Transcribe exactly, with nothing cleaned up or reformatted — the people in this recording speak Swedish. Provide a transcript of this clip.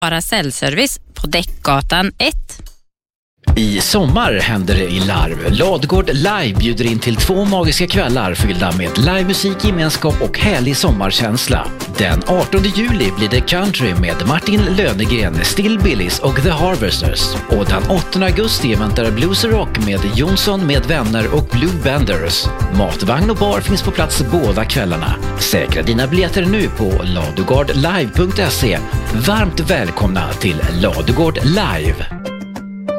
Paracellservice på Däckgatan ett. I sommar händer det i Larv. Ladugård Live bjuder in till två magiska kvällar fyllda med livemusik, gemenskap och härlig sommarkänsla. Den artonde juli blir det country med Martin Lönegren, Still Billys och The Harvesters. Och den åttonde augusti väntar blues och rock med Jonsson med vänner och Blue Benders. Matvagn och bar finns på plats båda kvällarna. Säkra dina biljetter nu på ladugårdlive punkt se. Varmt välkomna till Ladugård Live!